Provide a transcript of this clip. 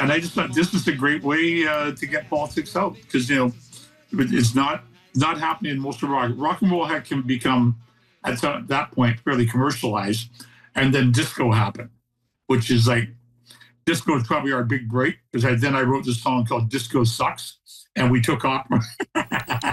And I just thought this was a great way to get politics out because, it's not happening in most of rock. Rock and roll can become, at that point, fairly commercialized. And then disco happened, which is like, disco is probably our big break because then I wrote this song called Disco Sucks. And we took off.